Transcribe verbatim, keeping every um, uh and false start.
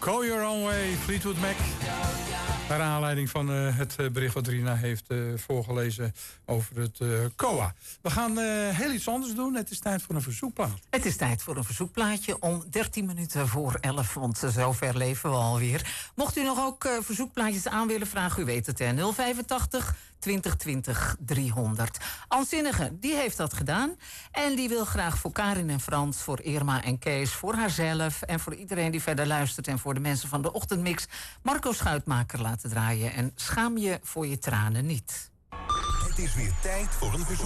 Go Your Own Way, Fleetwood Mac. Naar aanleiding van uh, het uh, bericht wat Rina heeft uh, voorgelezen over het uh, C O A. We gaan uh, heel iets anders doen. Het is tijd voor een verzoekplaat. Het is tijd voor een verzoekplaatje om dertien minuten voor elf. Want zover leven we alweer. Mocht u nog ook uh, verzoekplaatjes aan willen vragen, u weet het, hè, nul vijfentachtig twintig twintig driehonderd. Anzinnige, die heeft dat gedaan. En die wil graag voor Karin en Frans, voor Irma en Kees, voor haarzelf en voor iedereen die verder luistert en voor de mensen van de ochtendmix Marco Schuitmaker laten draaien. En schaam je voor je tranen niet. Het is weer tijd voor een verzoek.